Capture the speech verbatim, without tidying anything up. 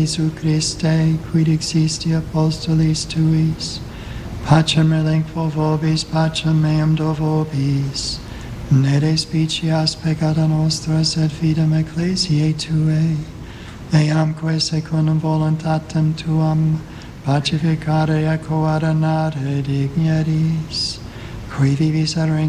Jesu Christe, quid existi apostolis tuis, pacem relinquo vobis, pacem meam do vobis, ne despicias peccata nostra, sed fidem ecclesiae Tuae, eamque secundum voluntatem Tuam, pacificare et coordinare digneris, qui vivis et